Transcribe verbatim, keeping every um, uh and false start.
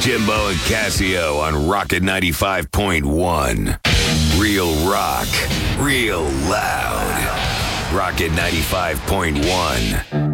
Jimbo and Casio on Rocket ninety-five point one. Real rock, real loud. Rocket ninety-five point one.